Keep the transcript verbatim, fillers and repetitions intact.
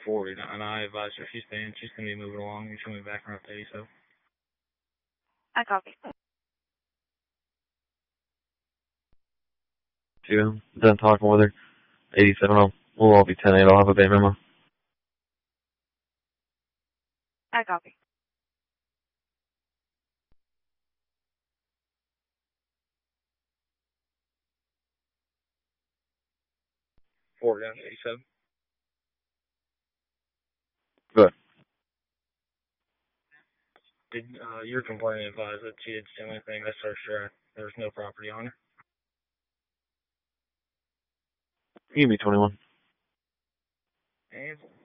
forty, and I advised her she's staying. She's going to be moving along, and she's going to be back around eighty-seven. I copy. Two, done talking with her. eighty-seven, I'll, we'll all be ten eight. I'll have a bay memo. I copy. forty down to eighty-seven. Good. Did uh, your complaint advise that she didn't steal anything? I searched her. There was no property on her. You can be twenty-one. And